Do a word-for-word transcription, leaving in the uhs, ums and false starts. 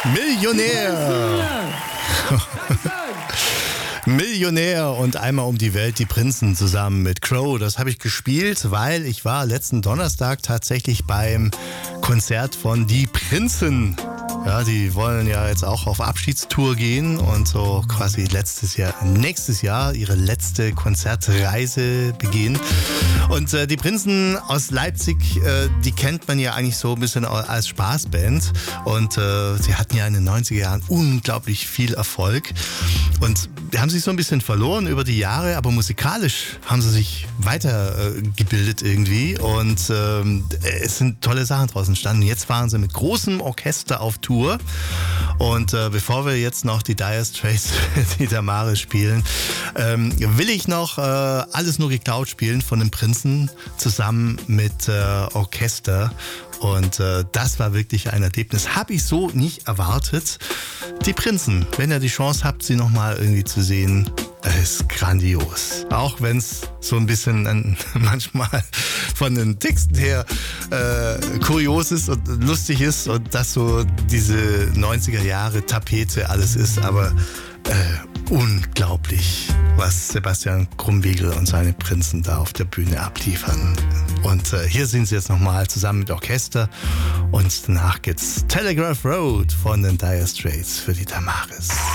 Millionär. Millionär und einmal um die Welt, die Prinzen zusammen mit Crow. Das habe ich gespielt, weil ich war letzten Donnerstag tatsächlich beim Konzert von Die Prinzen. Ja, die wollen ja jetzt auch auf Abschiedstour gehen und so quasi letztes Jahr, nächstes Jahr ihre letzte Konzertreise begehen. Und äh, die Prinzen aus Leipzig, äh, die kennt man ja eigentlich so ein bisschen als Spaßband. Und äh, sie hatten ja in den neunziger Jahren unglaublich viel Erfolg. Und die haben sich so ein bisschen verloren über die Jahre, aber musikalisch haben sie sich weitergebildet äh, irgendwie. Und ähm, es sind tolle Sachen draus entstanden. Jetzt waren sie mit großem Orchester auf Tour. Und äh, bevor wir jetzt noch die Dire Straits, die Damaris spielen, ähm, will ich noch äh, Alles nur geklaut spielen von den Prinzen zusammen mit äh, Orchester. Und äh, das war wirklich ein Erlebnis. Habe ich so nicht erwartet. Die Prinzen, wenn ihr die Chance habt, sie nochmal irgendwie zu sehen, ist grandios. Auch wenn es so ein bisschen äh, manchmal von den Texten her äh, kurios ist und lustig ist und das so diese neunziger Jahre Tapete alles ist, aber äh, unglaublich, was Sebastian Krumbiegel und seine Prinzen da auf der Bühne abliefern. Und äh, hier sind sie jetzt nochmal zusammen mit Orchester und danach geht's Telegraph Road von den Dire Straits für die Damaris.